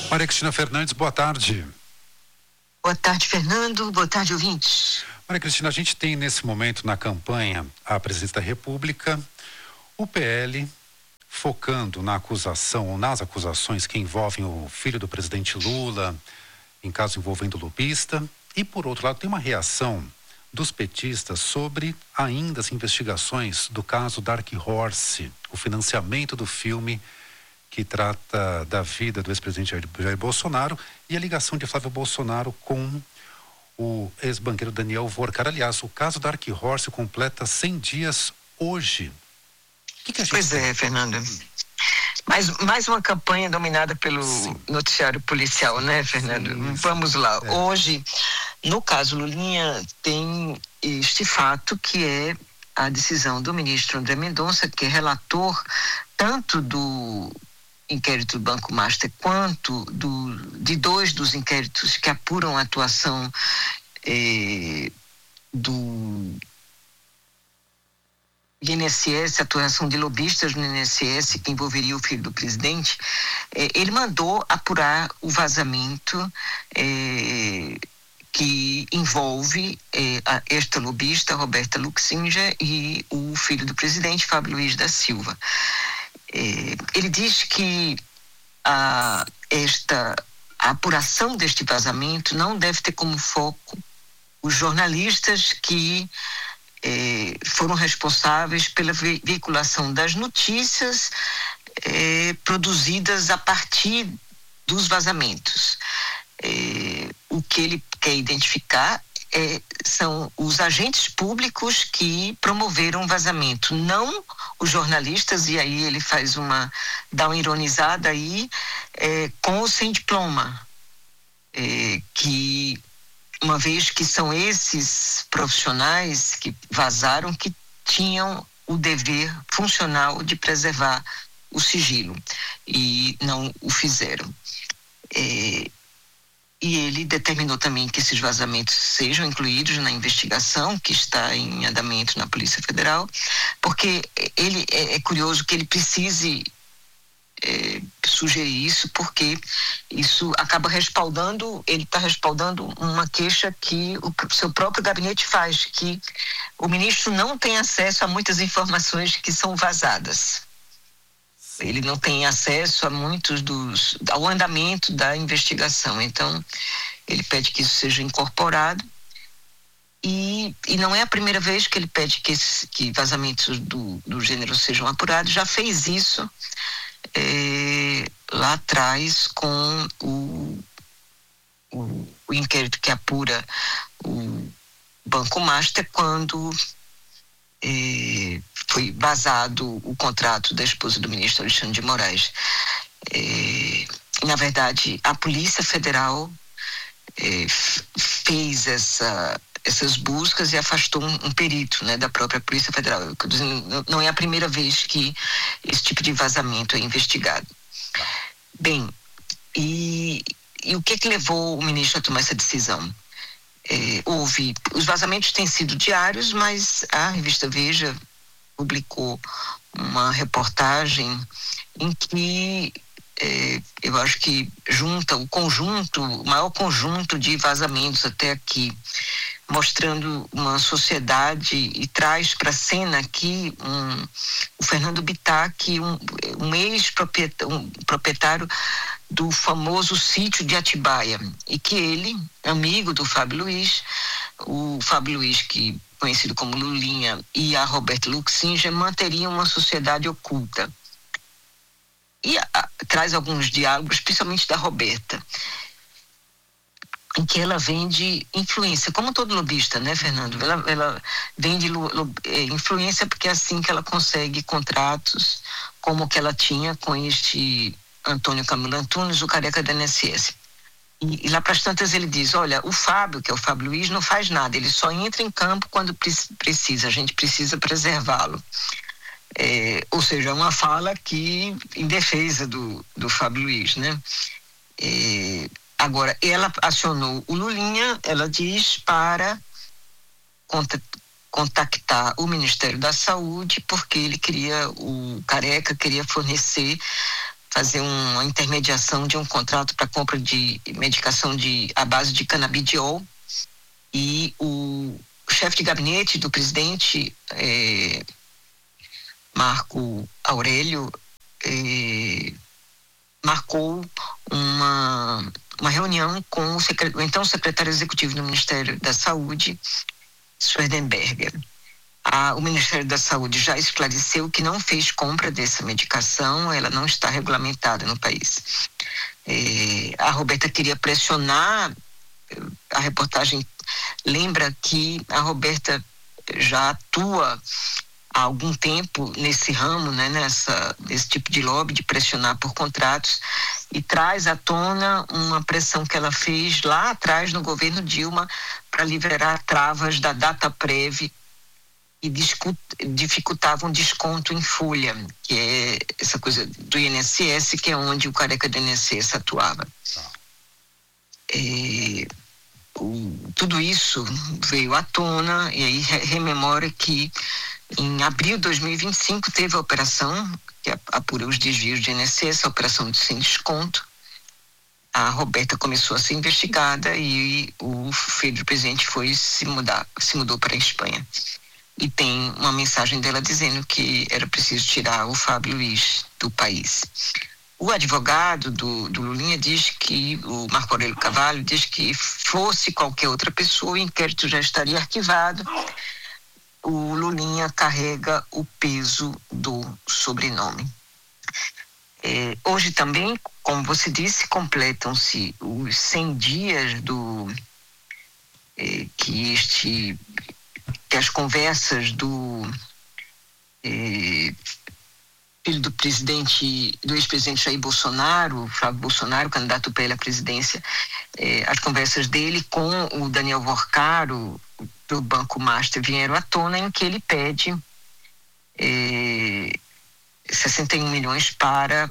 Maria Cristina Fernandes, boa tarde. Boa tarde, Fernando. Boa tarde, ouvintes. Maria Cristina, a gente tem nesse momento na campanha a presidência da República, o PL focando na acusação, ou nas acusações que envolvem o filho do presidente Lula, em caso envolvendo lobista, e por outro lado tem uma reação dos petistas sobre ainda as investigações do caso Dark Horse, o financiamento do filme que trata da vida do ex-presidente Jair Bolsonaro e a ligação de Flávio Bolsonaro com o ex-banqueiro Daniel Vorcar. Aliás, o caso Dark Horse completa 100 dias hoje. Pois é, Fernando. Mais uma campanha dominada pelo noticiário policial, né, Fernando? Sim. Vamos lá. Hoje, no caso Lulinha, tem este fato que é a decisão do ministro André Mendonça, que é relator tanto do inquérito do Banco Master quanto de dois dos inquéritos que apuram a atuação do INSS, atuação de lobistas no INSS que envolveria o filho do presidente. Ele mandou apurar o vazamento que envolve esta lobista, Roberta Luxinja, e o filho do presidente, Fábio Luiz da Silva. Ele diz que a apuração deste vazamento não deve ter como foco os jornalistas que foram responsáveis pela veiculação das notícias produzidas a partir dos vazamentos. O que ele quer identificar são os agentes públicos que promoveram o vazamento, não os jornalistas, e aí ele dá uma ironizada aí, com ou sem diploma, que uma vez que são esses profissionais que vazaram que tinham o dever funcional de preservar o sigilo e não o fizeram. E ele determinou também que esses vazamentos sejam incluídos na investigação que está em andamento na Polícia Federal, porque ele é curioso que ele precise sugerir isso, porque isso acaba ele está respaldando uma queixa que o seu próprio gabinete faz, que o ministro não tem acesso a muitas informações que são vazadas. Ele não tem acesso a ao andamento da investigação. Então, ele pede que isso seja incorporado. E não é a primeira vez que ele pede que vazamentos do gênero sejam apurados. Já fez isso lá atrás com o inquérito que apura o Banco Master, quando foi vazado o contrato da esposa do ministro Alexandre de Moraes. Na verdade, a Polícia Federal fez essas buscas e afastou um perito, né, da própria Polícia Federal. Não é a primeira vez que esse tipo de vazamento é investigado. Bem, e o que levou o ministro a tomar essa decisão? Os vazamentos têm sido diários, mas a revista Veja publicou uma reportagem em que eu acho que junta o maior conjunto de vazamentos até aqui, mostrando uma sociedade, e traz para a cena aqui o Fernando Bitac, um ex-proprietário do famoso sítio de Atibaia, e que ele, amigo do Fábio Luiz, o Fábio Luiz, que conhecido como Lulinha, e a Roberta Luxinja manteriam uma sociedade oculta. E traz alguns diálogos, principalmente da Roberta, em que ela vende influência, como todo lobista, né, Fernando? Ela vende influência porque é assim que ela consegue contratos, como o que ela tinha com este Antônio Camilo Antunes, o careca da INSS. E lá para as tantas ele diz, olha, o Fábio, que é o Fábio Luiz, não faz nada, ele só entra em campo quando precisa, a gente precisa preservá-lo. Ou seja, uma fala que em defesa do Fábio Luiz, né? Agora, ela acionou o Lulinha, ela diz, para contactar o Ministério da Saúde, porque o careca queria fazer uma intermediação de um contrato para compra de medicação à base de canabidiol, e o chefe de gabinete do presidente, Marco Aurélio, marcou uma reunião com o então secretário executivo do Ministério da Saúde, Swerdenberger. O Ministério da Saúde já esclareceu que não fez compra dessa medicação, ela não está regulamentada no país. A Roberta queria pressionar, a reportagem lembra que a Roberta já atua há algum tempo nesse ramo, né, nesse tipo de lobby, de pressionar por contratos, e traz à tona uma pressão que ela fez lá atrás no governo Dilma para liberar travas da Dataprev e dificultavam desconto em folha, que é essa coisa do INSS, que é onde o careca do INSS atuava. Tudo isso veio à tona, e aí rememora que em abril de 2025 teve a operação que apura os desvios de INSS, a operação de sem desconto. A Roberta começou a ser investigada e o filho do presidente se mudou para a Espanha. E tem uma mensagem dela dizendo que era preciso tirar o Fábio Luiz do país. O advogado do Lulinha diz que, o Marco Aurélio Carvalho, diz que fosse qualquer outra pessoa, o inquérito já estaria arquivado. O Lulinha carrega o peso do sobrenome. Hoje também, como você disse, completam-se os 100 dias que as conversas do filho do ex-presidente Jair Bolsonaro, Flávio Bolsonaro, candidato para ele à presidência, as conversas dele com o Daniel Vorcaro, do Banco Master, vieram à tona, em que ele pede 61 milhões para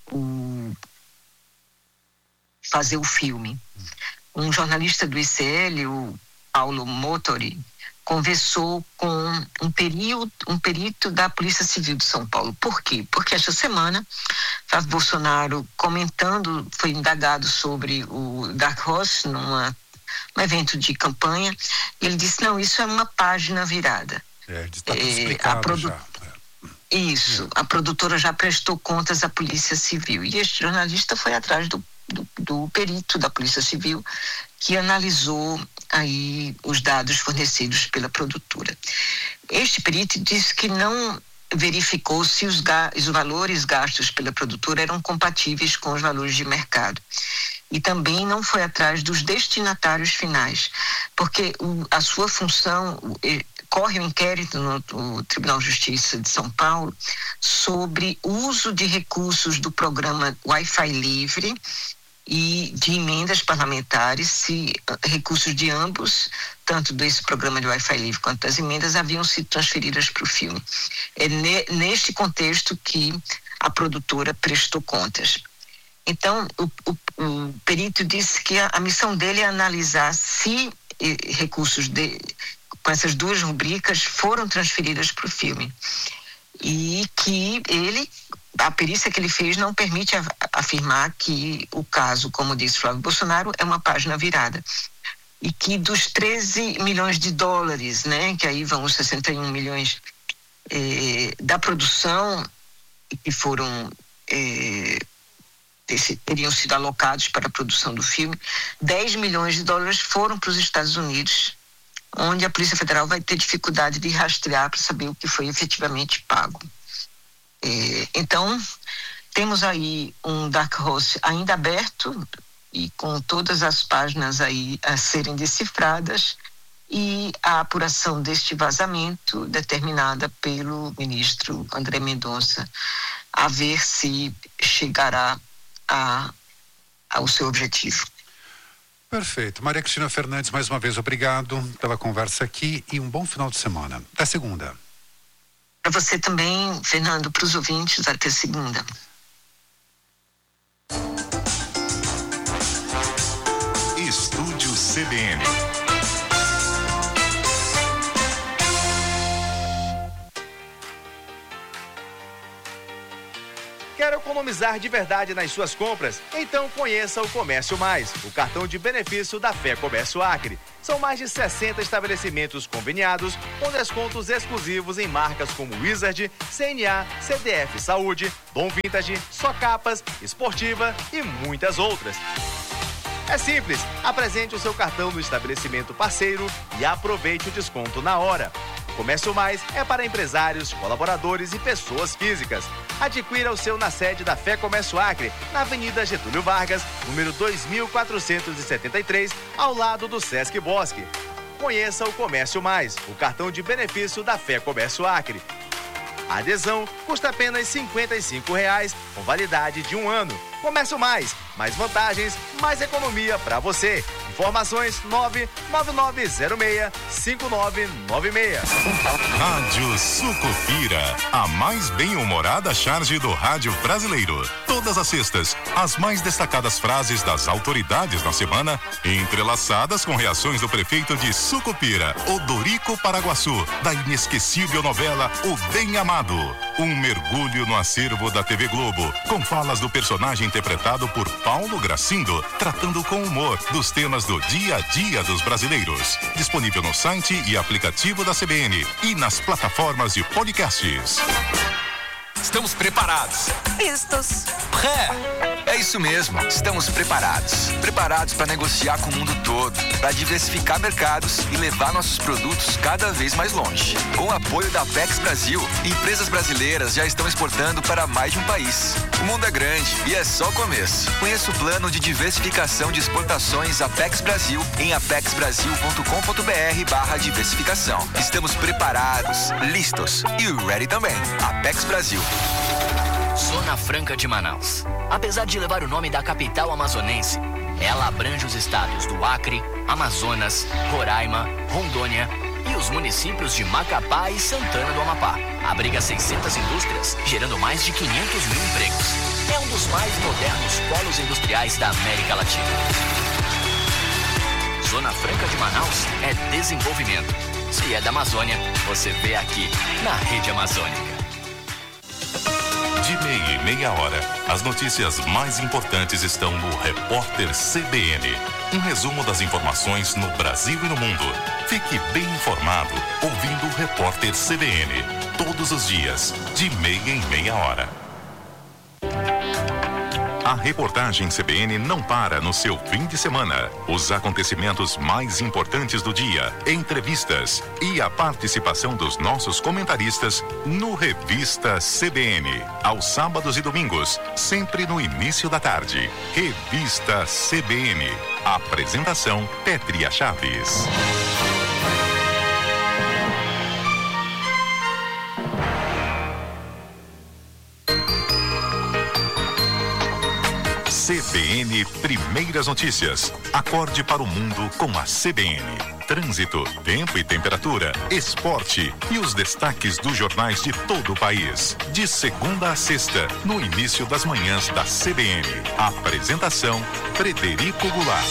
fazer o filme. Um jornalista do ICL, o Paulo Motori, conversou com um perito da Polícia Civil de São Paulo. Por quê? Porque esta semana, Flávio Bolsonaro, comentando, foi indagado sobre o Dark Horse num evento de campanha, e ele disse, não, isso é uma página virada. Está tudo explicado já. Isso, a produtora já prestou contas à Polícia Civil. E este jornalista foi atrás do perito da Polícia Civil, que analisou aí os dados fornecidos pela produtora. Este perito disse que não verificou se os valores gastos pela produtora eram compatíveis com os valores de mercado. E também não foi atrás dos destinatários finais, porque a sua função, corre um inquérito no Tribunal de Justiça de São Paulo sobre o uso de recursos do programa Wi-Fi Livre e de emendas parlamentares, se recursos de ambos, tanto desse programa de Wi-Fi Livre quanto das emendas, haviam sido transferidas para o filme. É neste contexto que a produtora prestou contas. Então, o perito disse que a missão dele é analisar se recursos com essas duas rubricas foram transferidas para o filme. E que a perícia que ele fez não permite afirmar que o caso, como disse Flávio Bolsonaro, é uma página virada. E que dos 13 milhões de dólares, né, que aí vão os 61 milhões da produção, que foram teriam sido alocados para a produção do filme, 10 milhões de dólares foram para os Estados Unidos, onde a Polícia Federal vai ter dificuldade de rastrear para saber o que foi efetivamente pago. Então, temos aí um Dark Horse ainda aberto e com todas as páginas aí a serem decifradas, e a apuração deste vazamento determinada pelo ministro André Mendonça, a ver se chegará ao seu objetivo. Perfeito. Maria Cristina Fernandes, mais uma vez, obrigado pela conversa aqui e um bom final de semana. Até segunda. Para você também, Fernando, para os ouvintes, até segunda. Estúdio CBN. Quero economizar de verdade nas suas compras? Então conheça o Comércio Mais, o cartão de benefício da Fé Comércio Acre. São mais de 60 estabelecimentos conveniados com descontos exclusivos em marcas como Wizard, CNA, CDF Saúde, Bom Vintage, Só Capas, Esportiva e muitas outras. É simples, apresente o seu cartão no estabelecimento parceiro e aproveite o desconto na hora. O Comércio Mais é para empresários, colaboradores e pessoas físicas. Adquira o seu na sede da Fé Comércio Acre, na Avenida Getúlio Vargas, número 2473, ao lado do Sesc Bosque. Conheça o Comércio Mais, o cartão de benefício da Fé Comércio Acre. A adesão custa apenas R$ 55,00, com validade de 1 ano. Comércio Mais vantagens, mais economia para você. Informações 99906-5996. Rádio Sucupira, a mais bem-humorada charge do rádio brasileiro. Todas as sextas, as mais destacadas frases das autoridades na semana, entrelaçadas com reações do prefeito de Sucupira, Odorico Paraguaçu, da inesquecível novela O Bem Amado. Um mergulho no acervo da TV Globo, com falas do personagem interpretado por Paulo Gracindo, tratando com humor dos temas do dia a dia dos brasileiros. Disponível no site e aplicativo da CBN e nas plataformas de podcasts. Estamos preparados. Vistos. É isso mesmo. Estamos preparados. Preparados para negociar com o mundo todo, para diversificar mercados e levar nossos produtos cada vez mais longe. Com o apoio da Apex Brasil, empresas brasileiras já estão exportando para mais de um país. O mundo é grande e é só o começo. Conheça o plano de diversificação de exportações Apex Brasil em apexbrasil.com.br/diversificação. Estamos preparados, listos e ready também. Apex Brasil. Zona Franca de Manaus. Apesar de levar o nome da capital amazonense, ela abrange os estados do Acre, Amazonas, Roraima, Rondônia e os municípios de Macapá e Santana do Amapá. Abriga 600 indústrias, gerando mais de 500 mil empregos. É um dos mais modernos polos industriais da América Latina. Zona Franca de Manaus é desenvolvimento. Se é da Amazônia, você vê aqui, na Rede Amazônica. De meia e meia hora, as notícias mais importantes estão no Repórter CBN. Um resumo das informações no Brasil e no mundo. Fique bem informado ouvindo o Repórter CBN. Todos os dias, de meia em meia hora. A reportagem CBN não para no seu fim de semana. Os acontecimentos mais importantes do dia, entrevistas e a participação dos nossos comentaristas no Revista CBN. Aos sábados e domingos, sempre no início da tarde. Revista CBN. Apresentação Petria Chaves. CBN Primeiras Notícias. Acorde para o mundo com a CBN. Trânsito, tempo e temperatura, esporte e os destaques dos jornais de todo o país. De segunda a sexta, no início das manhãs da CBN. Apresentação Frederico Goulart.